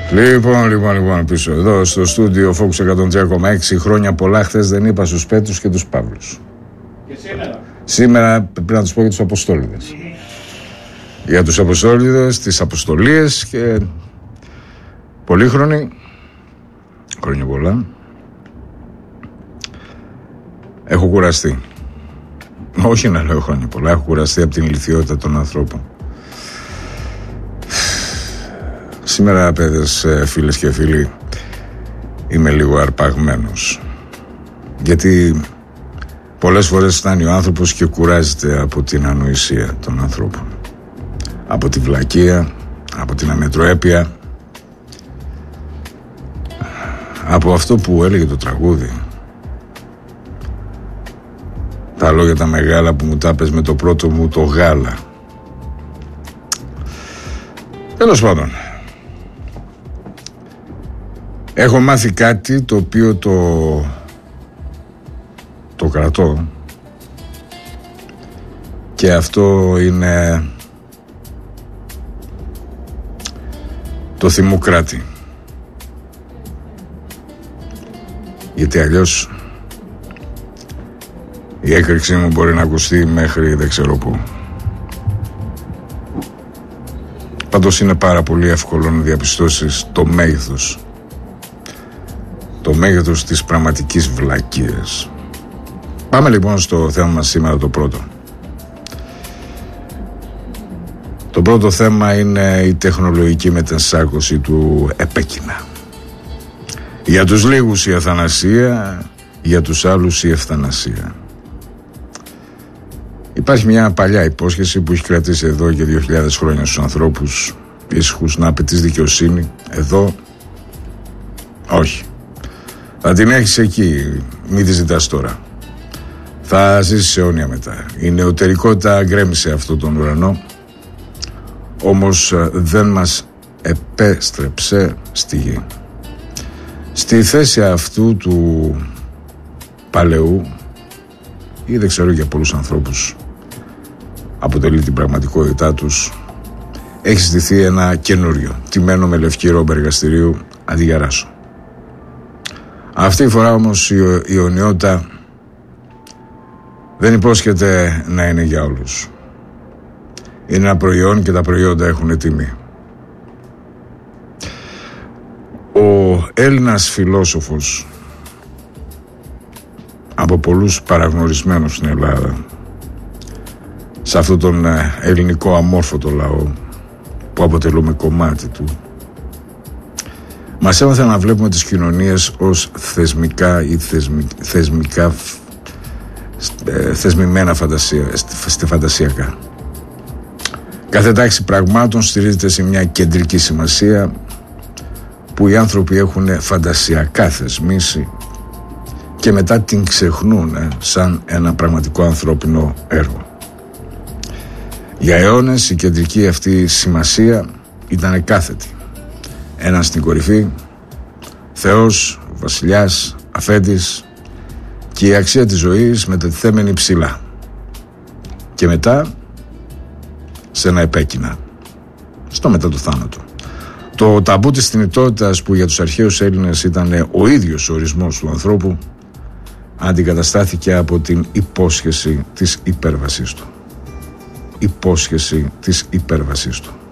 Λοιπόν, πίσω εδώ στο στούντιο Focus 103,6. Χρόνια πολλά. Χθες δεν είπα στους Πέτρους και τους Παύλους. Και σήμερα. Σήμερα πρέπει να τους πω για τους Αποστόλιδες. Για τους Αποστόλιδες, τις Αποστολίες και πολύχρονοι. Χρόνια πολλά. Έχω κουραστεί. Όχι να λέω χρόνια πολλά. Έχω κουραστεί από την ηλικιότητα των ανθρώπων. Σήμερα, παιδες, φίλες και φίλοι, είμαι λίγο αρπαγμένος. Γιατί πολλές φορές φτάνει ο άνθρωπος και κουράζεται από την ανοησία των ανθρώπων. Από τη βλακεία, από την αμετροέπεια, από αυτό που έλεγε το τραγούδι. Τα λόγια τα μεγάλα που μου τα πες με το πρώτο μου το γάλα. Τέλος πάντων, έχω μάθει κάτι το οποίο το κρατώ, και αυτό είναι το θυμοκράτη. Γιατί αλλιώς η έκρηξή μου μπορεί να ακουστεί μέχρι δεν ξέρω πού. Πάντως είναι πάρα πολύ εύκολο να διαπιστώσεις το μέγεθος της πραγματικής βλακείας. Πάμε λοιπόν στο θέμα μας σήμερα, το πρώτο. Το πρώτο θέμα είναι η τεχνολογική μετενσάρκωση του επέκεινα. Για τους λίγους η αθανασία, για τους άλλους η ευθανασία. Υπάρχει μια παλιά υπόσχεση που έχει κρατήσει εδώ και 2.000 χρόνια στους ανθρώπους ήσυχους, να απαιτείς δικαιοσύνη. Εδώ όχι. Θα την έχεις εκεί, μην τη ζητάς τώρα. Θα ζήσεις αιώνια μετά. Η νεωτερικότητα γκρέμισε αυτό τον ουρανό, όμως δεν μας επέστρεψε στη γη. Στη θέση αυτού του παλαιού, ή δεν ξέρω, για πολλούς ανθρώπους αποτελεί την πραγματικότητά τους, έχει στηθεί ένα καινούριο, τιμένο με λευκή ρόμπα εργαστηρίου αντί για ράσο. Αυτή η φορά όμως η αιωνιότητα δεν υπόσχεται να είναι για όλους. Είναι ένα προϊόν και τα προϊόντα έχουν τιμή. Ο Έλληνας φιλόσοφος, από πολλούς παραγνωρισμένος στην Ελλάδα, σε αυτόν τον ελληνικό αμόρφωτο λαό που αποτελούμε κομμάτι του, μας έμαθε να βλέπουμε τις κοινωνίες ως θεσμικά ή θεσμημένα φαντασιακά. Κάθε τάξη πραγμάτων στηρίζεται σε μια κεντρική σημασία που οι άνθρωποι έχουν φαντασιακά θεσμίσει και μετά την ξεχνούν σαν ένα πραγματικό ανθρώπινο έργο. Για αιώνες η κεντρική αυτή σημασία ήταν κάθετη. Ένας στην κορυφή, Θεός, βασιλιάς, αφέντης, και η αξία της ζωής μετατιθέμενη ψηλά. Και μετά σε ένα επέκεινα, στο μετά το θάνατο. Το ταμπού της θνητότητας, που για τους αρχαίους Έλληνες ήταν ο ίδιος ο ορισμός του ανθρώπου, αντικαταστάθηκε από την υπόσχεση της υπέρβασής του. Υπόσχεση της υπέρβασής του.